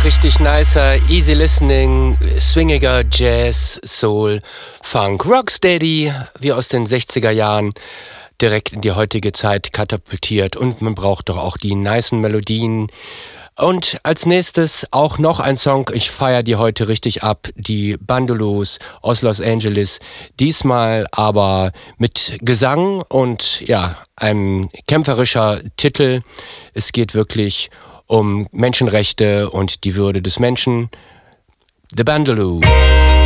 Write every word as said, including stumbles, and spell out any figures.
richtig nicer, easy listening, swingiger Jazz, Soul, Funk, Rocksteady, wie aus den sechziger Jahren, direkt in die heutige Zeit katapultiert. Und man braucht doch auch die nicen Melodien. Und als nächstes auch noch ein Song, ich feiere die heute richtig ab, die Bandolos aus Los Angeles, diesmal aber mit Gesang und ja, einem kämpferischer Titel. Es geht wirklich um Menschenrechte und die Würde des Menschen. The Bandolos.